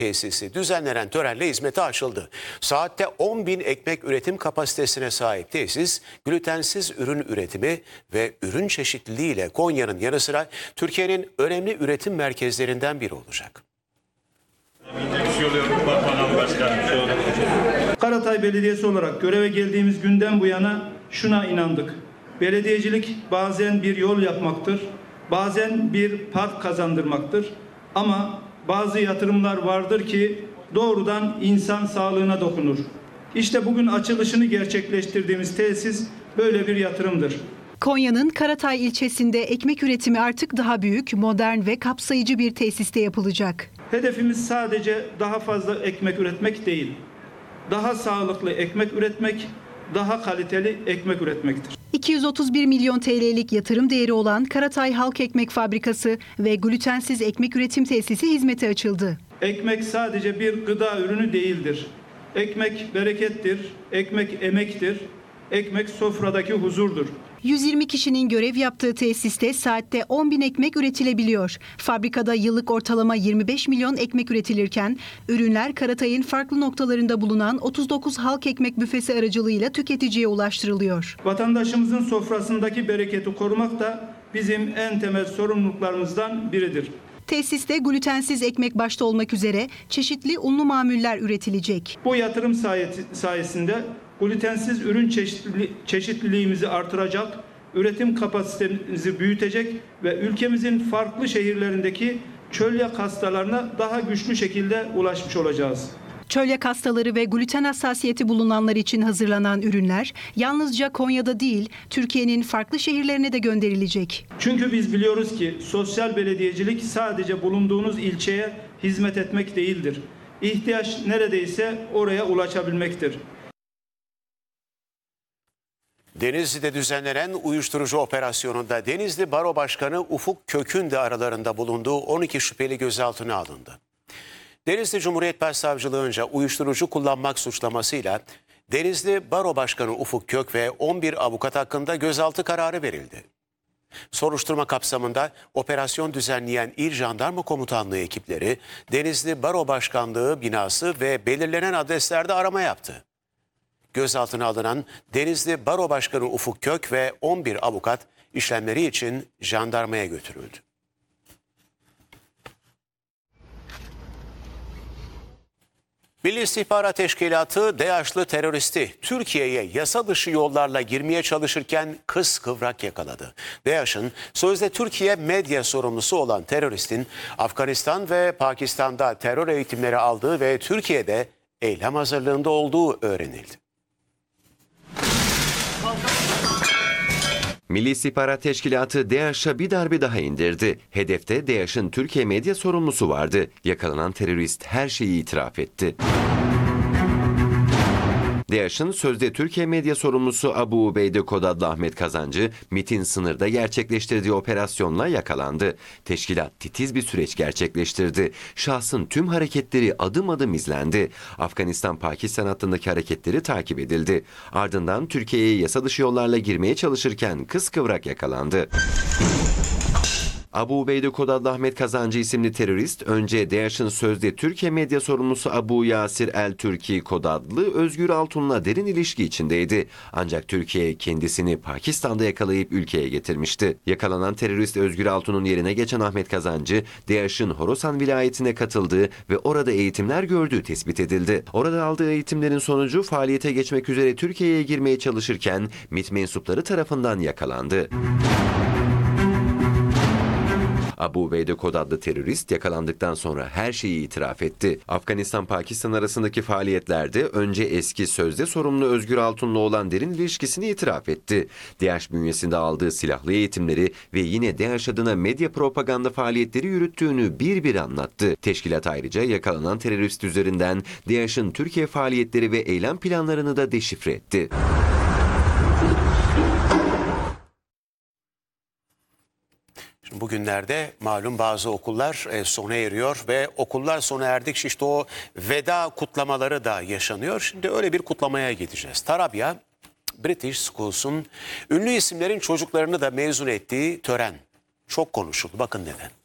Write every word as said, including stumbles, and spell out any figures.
tesisi düzenlenen törenle hizmete açıldı. Saatte on bin ekmek üretim kapasitesine sahip tesis, glutensiz ürün üretimi ve ürün çeşitliliği ile Konya'nın yanı sıra Türkiye'nin önemli üretim merkezlerinden biri olacak. Karatay Belediyesi olarak göreve geldiğimiz günden bu yana şuna inandık. Belediyecilik bazen bir yol yapmaktır, bazen bir park kazandırmaktır. Ama bazı yatırımlar vardır ki doğrudan insan sağlığına dokunur. İşte bugün açılışını gerçekleştirdiğimiz tesis böyle bir yatırımdır. Konya'nın Karatay ilçesinde ekmek üretimi artık daha büyük, modern ve kapsayıcı bir tesiste yapılacak. Hedefimiz sadece daha fazla ekmek üretmek değil, daha sağlıklı ekmek üretmek, daha kaliteli ekmek üretmektir. iki yüz otuz bir milyon T L'lik yatırım değeri olan Karatay Halk Ekmek Fabrikası ve glutensiz ekmek üretim tesisi hizmete açıldı. Ekmek sadece bir gıda ürünü değildir. Ekmek berekettir, ekmek emektir, ekmek sofradaki huzurdur. yüz yirmi kişinin görev yaptığı tesiste saatte on bin ekmek üretilebiliyor. Fabrikada yıllık ortalama yirmi beş milyon ekmek üretilirken ürünler Karatay'ın farklı noktalarında bulunan otuz dokuz halk ekmek büfesi aracılığıyla tüketiciye ulaştırılıyor. Vatandaşımızın sofrasındaki bereketi korumak da bizim en temel sorumluluklarımızdan biridir. Tesiste glutensiz ekmek başta olmak üzere çeşitli unlu mamuller üretilecek. Bu yatırım sayesinde glutensiz ürün çeşitliliğimizi artıracak, üretim kapasitemizi büyütecek ve ülkemizin farklı şehirlerindeki çölyak hastalarına daha güçlü şekilde ulaşmış olacağız. Çölyak hastaları ve gluten hassasiyeti bulunanlar için hazırlanan ürünler yalnızca Konya'da değil, Türkiye'nin farklı şehirlerine de gönderilecek. Çünkü biz biliyoruz ki sosyal belediyecilik sadece bulunduğunuz ilçeye hizmet etmek değildir. İhtiyaç neredeyse oraya ulaşabilmektir. Denizli'de düzenlenen uyuşturucu operasyonunda Denizli Baro Başkanı Ufuk Kök'ün de aralarında bulunduğu on iki şüpheli gözaltına alındı. Denizli Cumhuriyet Başsavcılığınca uyuşturucu kullanmak suçlamasıyla Denizli Baro Başkanı Ufuk Kök ve on bir avukat hakkında gözaltı kararı verildi. Soruşturma kapsamında operasyon düzenleyen İl Jandarma Komutanlığı ekipleri Denizli Baro Başkanlığı binası ve belirlenen adreslerde arama yaptı. Gözaltına alınan Denizli Baro Başkanı Ufuk Kök ve on bir avukat işlemleri için jandarmaya götürüldü. Milli İstihbarat Teşkilatı DAEŞ'lı teröristi Türkiye'ye yasa dışı yollarla girmeye çalışırken kıskıvrak yakaladı. DAEŞ'in sözde Türkiye medya sorumlusu olan teröristin Afganistan ve Pakistan'da terör eğitimleri aldığı ve Türkiye'de eylem hazırlığında olduğu öğrenildi. Milli İstihbarat Teşkilatı DAEŞ'a bir darbe daha indirdi. Hedefte DAEŞ'in Türkiye medya sorumlusu vardı. Yakalanan terörist her şeyi itiraf etti. DAEŞ'in sözde Türkiye medya sorumlusu Abu Ubeyde Kod adlı Ahmet Kazancı, MİT'in sınırda gerçekleştirdiği operasyonla yakalandı. Teşkilat titiz bir süreç gerçekleştirdi. Şahsın tüm hareketleri adım adım izlendi. Afganistan-Pakistan hattındaki hareketleri takip edildi. Ardından Türkiye'ye yasa dışı yollarla girmeye çalışırken kıskıvrak yakalandı. Abu Ubeyde Kod adlı Ahmet Kazancı isimli terörist önce DAEŞ'in sözde Türkiye medya sorumlusu Abu Yasir El-Türki Kod adlı Özgür Altun'la derin ilişki içindeydi. Ancak Türkiye kendisini Pakistan'da yakalayıp ülkeye getirmişti. Yakalanan terörist Özgür Altun'un yerine geçen Ahmet Kazancı, DAEŞ'in Horasan vilayetine katıldığı ve orada eğitimler gördüğü tespit edildi. Orada aldığı eğitimlerin sonucu faaliyete geçmek üzere Türkiye'ye girmeye çalışırken MİT mensupları tarafından yakalandı. Abu Ubeyde Kod adlı terörist yakalandıktan sonra her şeyi itiraf etti. Afganistan-Pakistan arasındaki faaliyetlerde önce eski sözde sorumlu Özgür Altun'la olan derin ilişkisini itiraf etti. DAEŞ bünyesinde aldığı silahlı eğitimleri ve yine DAEŞ adına medya propaganda faaliyetleri yürüttüğünü bir bir anlattı. Teşkilat ayrıca yakalanan terörist üzerinden DAEŞ'in Türkiye faaliyetleri ve eylem planlarını da deşifre etti. Bugünlerde malum bazı okullar sona eriyor ve okullar sona erdikçe işte o veda kutlamaları da yaşanıyor. Şimdi öyle bir kutlamaya gideceğiz. Tarabya British Schools'un ünlü isimlerin çocuklarını da mezun ettiği tören çok konuşuldu. Bakın neden.